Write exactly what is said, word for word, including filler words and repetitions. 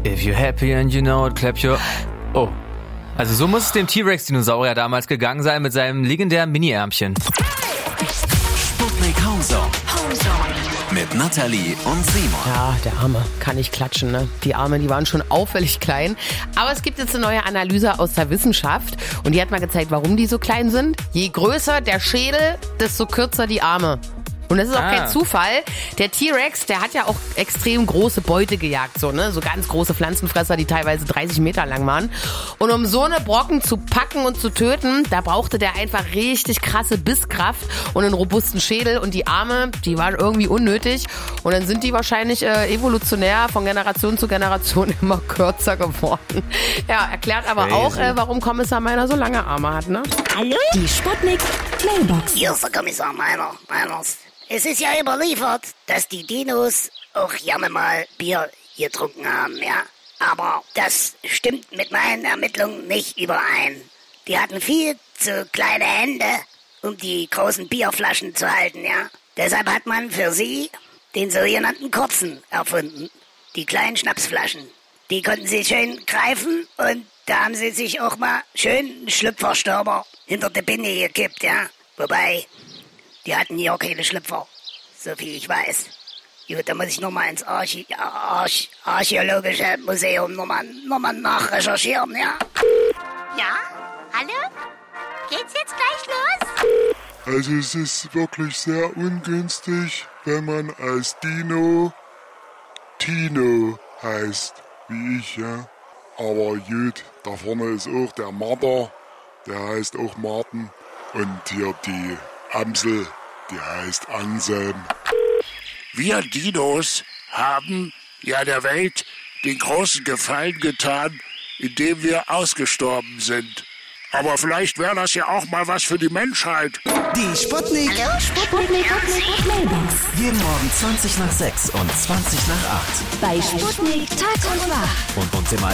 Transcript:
If you're happy and you know it, clap your... Oh. Also so muss es dem T-Rex-Dinosaurier damals gegangen sein mit seinem legendären Mini-Ärmchen. Sputnik Homezone. Mit Nathalie und Simon. Ja, der Arme kann nicht klatschen, ne? Die Arme, die waren schon auffällig klein. Aber es gibt jetzt eine neue Analyse aus der Wissenschaft und die hat mal gezeigt, warum die so klein sind. Je größer der Schädel, desto kürzer die Arme. Und das ist auch ah. kein Zufall. Der T-Rex, der hat ja auch extrem große Beute gejagt, so, ne? So ganz große Pflanzenfresser, die teilweise dreißig Meter lang waren. Und um so eine Brocken zu packen und zu töten, da brauchte der einfach richtig krasse Bisskraft und einen robusten Schädel. Und die Arme, die waren irgendwie unnötig. Und dann sind die wahrscheinlich äh, evolutionär von Generation zu Generation immer kürzer geworden. Ja, erklärt aber Crazy. auch, äh, warum Kommissar Meiner so lange Arme hat, ne? Hallo? Die Sputnik Playbox. Hier ist der Kommissar Meiner. Meiners. Es ist ja überliefert, dass die Dinos auch gerne mal Bier getrunken haben, ja. Aber das stimmt mit meinen Ermittlungen nicht überein. Die hatten viel zu kleine Hände, um die großen Bierflaschen zu halten, ja. Deshalb hat man für sie den sogenannten kurzen erfunden. Die kleinen Schnapsflaschen. Die konnten sie schön greifen und da haben sie sich auch mal schön einen Schlüpferstürmer hinter die Binde gekippt, ja. Wobei... Die hatten hier auch keine Schlüpfer, so viel ich weiß. Gut, da muss ich nochmal ins Archi- Arch- Archäologische Museum nochmal noch mal nachrecherchieren, ja? Ja? Hallo? Geht's jetzt gleich los? Also es ist wirklich sehr ungünstig, wenn man als Dino Tino heißt, wie ich, ja. Aber gut, da vorne ist auch der Marder, der heißt auch Martin. Und hier die Amsel, die heißt Anselm. Wir Dinos haben ja der Welt den großen Gefallen getan, indem wir ausgestorben sind. Aber vielleicht wäre das ja auch mal was für die Menschheit. Die Sputnik. Hallo? Sputnik Playbox. Jeden Morgen zwanzig nach sechs und zwanzig nach acht. Bei Sputnik Tag und Wach. Und uns immer